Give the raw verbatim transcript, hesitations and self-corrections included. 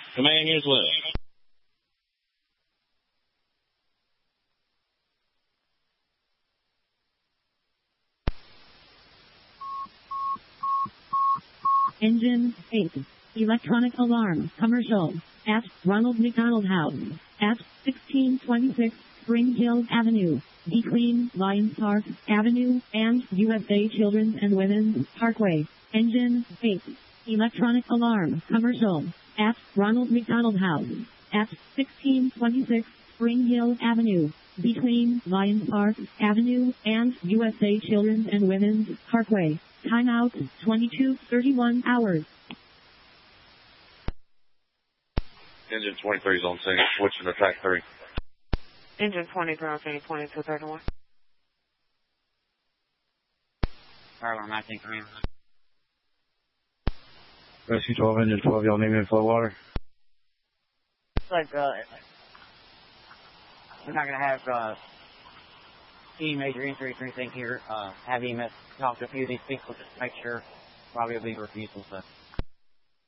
Command is well. Engine eight. Electronic alarm. Commercial. At Ronald McDonald House. At sixteen twenty-six Spring Hill Avenue. Between Lions Park Avenue and U S A Children's and Women's Parkway. Engine eight. Electronic alarm. Commercial. At Ronald McDonald House. At sixteen twenty-six Spring Hill Avenue. Between Lions Park Avenue and U S A Children's and Women's Parkway. Timeout twenty-two thirty-one hours. Engine twenty-three is on scene. Switching to track three. Engine twenty-three on scene, twenty-two thirty-one. Fire nineteen three. Rescue twelve, engine twelve, y'all need me to flow water? It's like, uh, we're not going to have, uh, any major injuries or anything here. Uh, have E M S talk to a few of these people just to make sure probably will be refusal stuff.